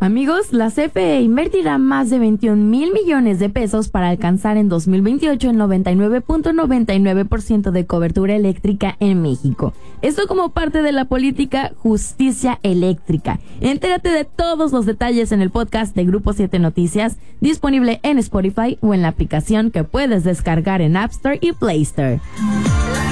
Amigos, la CFE invertirá más de 21,000 millones de pesos para alcanzar en 2028 el 99.99% de cobertura eléctrica en México. Esto como parte de la política Justicia Eléctrica. Entérate de todos los detalles en el podcast de Grupo 7 Noticias, disponible en Spotify o en la aplicación que puedes descargar en App Store y Play Store.